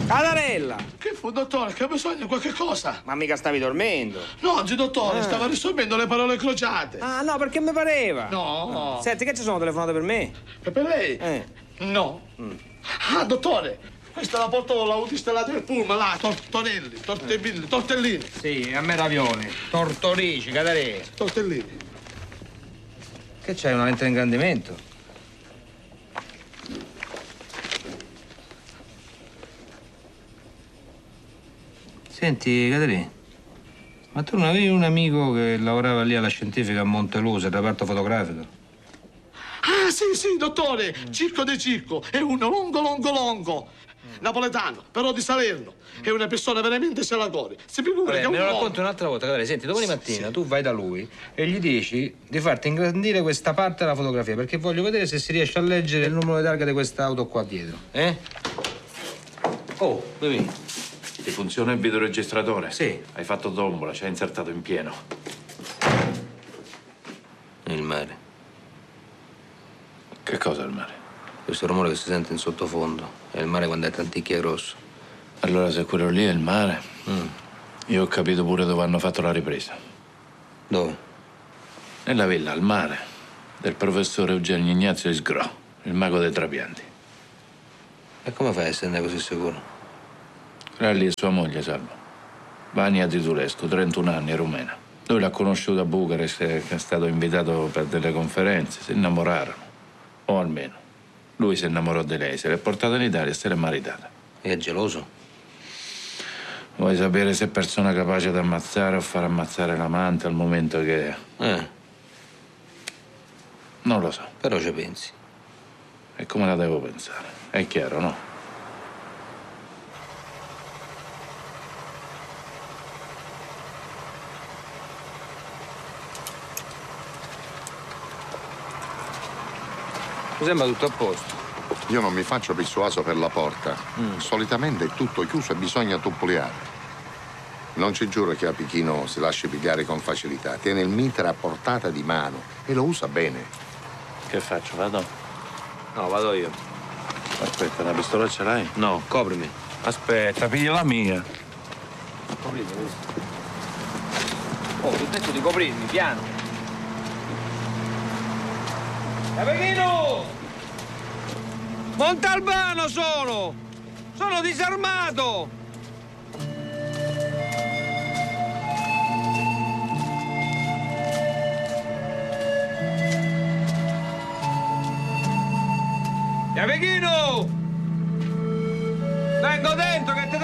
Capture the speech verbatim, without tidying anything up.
Catarella! Che fu, dottore? Che ha bisogno di qualche cosa? Ma mica stavi dormendo. No, oggi, dottore, Ah. stava risolvendo le parole crociate. Ah, no, perché mi pareva. No. Ah. Senti, che ci sono telefonate per me? E per lei? Eh. No. Mm. Ah, dottore, questa la portò l'autista là del pullman, là, tortorelli, tortellini, tortellini. Sì, a me ravioli. Tortorici, catarella. Tortellini. Che c'hai, una lente di ingrandimento? Senti, Caterina, ma tu non avevi un amico che lavorava lì alla scientifica a Montelusa, il reparto fotografico? Ah, sì, sì, dottore, Circo de Circo, è uno longo, longo, longo. Napoletano, però di Salerno. È una persona veramente selatori. Si figura Vabbè, che è un me lo uomo. racconto un'altra volta, Caterina. Senti, domani Sì, mattina sì. tu vai da lui e gli dici di farti ingrandire questa parte della fotografia, perché voglio vedere se si riesce a leggere il numero di targa di quest'auto qua dietro. Eh? Oh, bevi. Ti funziona il videoregistratore? Sì. Hai fatto tombola, ci hai insertato in pieno. Il mare. Che cosa è il mare? Questo rumore che si sente in sottofondo è il mare quando è tanticchia grosso. Allora se quello lì è il mare, Mm. io ho capito pure dove hanno fatto la ripresa. Dove? Nella villa al mare del professore Eugenio Ignazio Isgrò, il mago dei trapianti. E come fai a esserne così sicuro? Era lì sua moglie, Salvo. Vania Titulescu, trentuno anni, rumena. Lui l'ha conosciuta a Bucarest, che è stato invitato per delle conferenze. Si innamorarono. O almeno, lui si innamorò di lei, se l'è portata in Italia e se l'è maritata. E è geloso? Vuoi sapere se è persona capace di ammazzare o far ammazzare l'amante al momento che... Eh, Non lo so. però ci pensi. E come la devo pensare? È chiaro, no? Mi sembra tutto a posto. Io non mi faccio persuaso per la porta. Mm. Solitamente è tutto chiuso e bisogna tuppuliare. Non ci giuro che a Pichino si lasci pigliare con facilità. Tiene il mitra a portata di mano e lo usa bene. Che faccio? Vado? No, vado io. Aspetta, la pistola ce l'hai? No, coprimi. Aspetta, piglio la mia. Coprimi. Oh, ti ho detto di coprirmi, piano. Capechino! Montalbano sono! Sono disarmato! Capechino! Vengo dentro che ti